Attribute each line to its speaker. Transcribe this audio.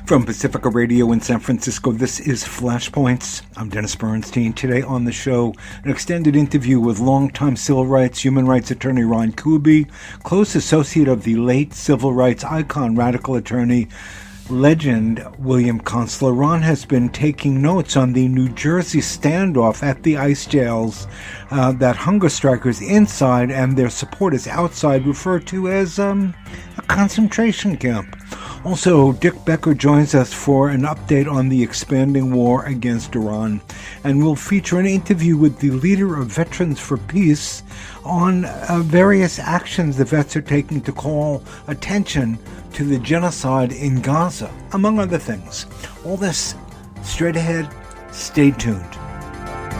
Speaker 1: From Pacifica Radio in San Francisco, this is Flashpoints. I'm Dennis Bernstein. Today on the show, an extended interview with longtime human rights attorney Ron Kuby, close associate of the late civil rights icon, radical attorney, legend William Constler. Ron has been taking notes on the New Jersey standoff at the ICE jails that hunger strikers inside and their supporters outside refer to as a concentration camp. Also, Dick Becker joins us for an update on the expanding war against Iran, and we'll feature an interview with the leader of Veterans for Peace on various actions the vets are taking to call attention to the genocide in Gaza, among other things. All this straight ahead. Stay tuned.